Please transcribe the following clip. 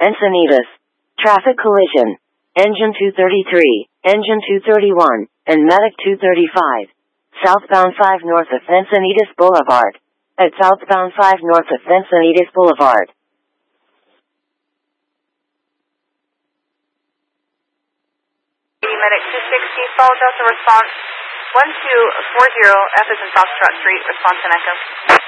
Encinitas. Traffic collision. Engine 233, Engine 231, and Medic 235. Southbound 5 north of Encinitas Boulevard. At southbound 5 north of Encinitas Boulevard. Medic 260, follow Delta response 1240, F is in Foxtrot Street, response and echo.